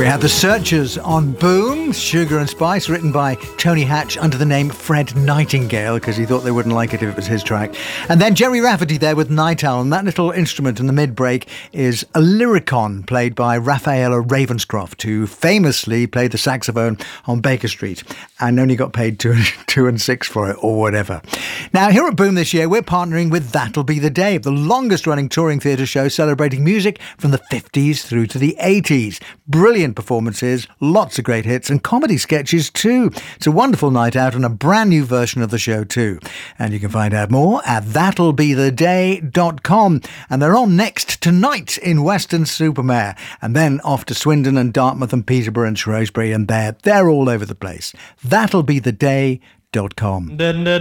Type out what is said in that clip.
We had The Searchers on Boom, Sugar and Spice, written by Tony Hatch under the name Fred Nightingale, because he thought they wouldn't like it if it was his track. And then Jerry Rafferty there with Night Owl, and that little instrument in the mid-break is a lyricon played by Raffaella Ravenscroft, who famously played the saxophone on Baker Street and only got paid two and six for it, or whatever. Now, here at Boom this year, we're partnering with That'll Be the Day, the longest-running touring theatre show celebrating music from the 50s through to the 80s. Brilliant performances, lots of great hits, and comedy sketches too. It's a wonderful night out and a brand new version of the show too. And you can find out more at that'llbetheday.com. And they're on next tonight in Weston-super-Mare, and then off to Swindon and Dartmouth and Peterborough and Shrewsbury, and they're all over the place. That'llbetheday.com.